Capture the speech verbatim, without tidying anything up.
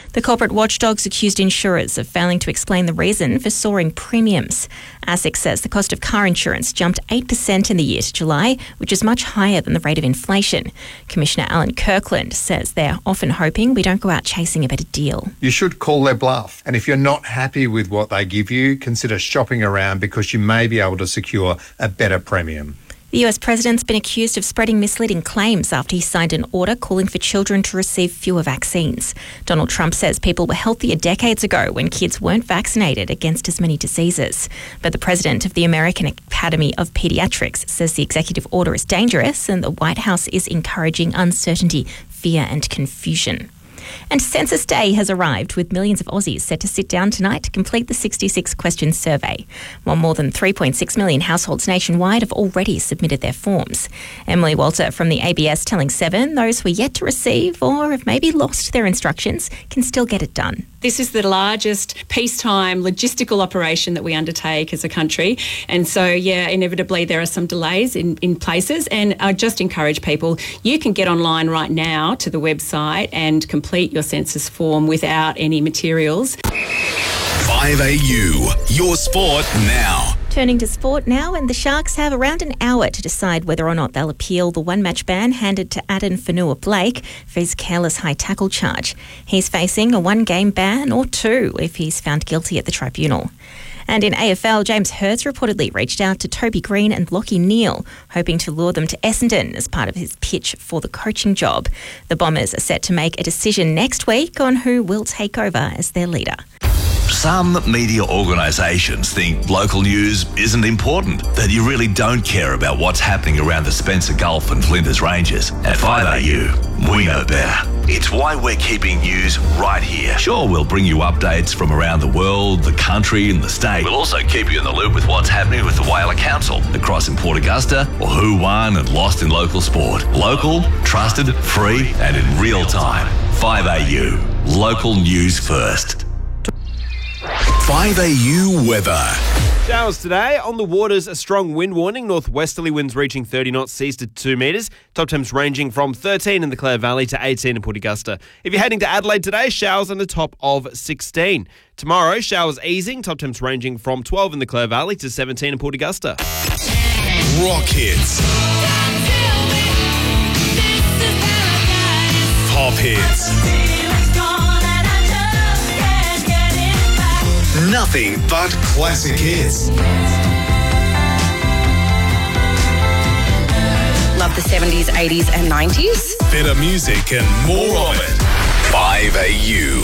The corporate watchdogs accused insurers of failing to explain the reason for soaring premiums. ASIC says the cost of car insurance jumped eight percent in the year to July, which is much higher than the rate of inflation. Commissioner Alan Kirkland says they're often hoping we don't go out chasing a better deal. You should call their bluff. And if you're not happy with what they give you, consider shopping around because you may be able to secure a better premium. The U S president's been accused of spreading misleading claims after he signed an order calling for children to receive fewer vaccines. Donald Trump says people were healthier decades ago when kids weren't vaccinated against as many diseases. But the president of the American Academy of Pediatrics says the executive order is dangerous and the White House is encouraging uncertainty, fear and confusion. And Census Day has arrived, with millions of Aussies set to sit down tonight to complete the sixty-six question survey, while more than three point six million households nationwide have already submitted their forms. Emily Walter from the A B S telling Seven those who are yet to receive or have maybe lost their instructions can still get it done. This is the largest peacetime logistical operation that we undertake as a country. And so, yeah, inevitably there are some delays in, in places. And I just encourage people, you can get online right now to the website and complete your census form without any materials. five A U, your sport now. Turning to sport now, and the Sharks have around an hour to decide whether or not they'll appeal the one-match ban handed to Aden Fanua-Blake for his careless high tackle charge. He's facing a one-game ban or two if he's found guilty at the tribunal. And in A F L, James Hirst reportedly reached out to Toby Green and Lachie Neale, hoping to lure them to Essendon as part of his pitch for the coaching job. The Bombers are set to make a decision next week on who will take over as their leader. Some media organisations think local news isn't important, that you really don't care about what's happening around the Spencer Gulf and Flinders Ranges. At five A U, we know better. It's why we're keeping news right here. Sure, we'll bring you updates from around the world, the country and the state. We'll also keep you in the loop with what's happening with the Whaler Council across in Port Augusta, or who won and lost in local sport. Local, trusted, free and in real time. five A U, local news first. five A U weather. Showers today. On the waters, a strong wind warning. Northwesterly winds reaching thirty knots, seas to two metres. Top temps ranging from thirteen in the Clare Valley to eighteen in Port Augusta. If you're heading to Adelaide today, showers on the top of sixteen. Tomorrow, showers easing. Top temps ranging from twelve in the Clare Valley to seventeen in Port Augusta. Rock hits. Pop hits. Nothing but classic hits. Love the seventies, eighties and nineties. Better music and more of it. five A U.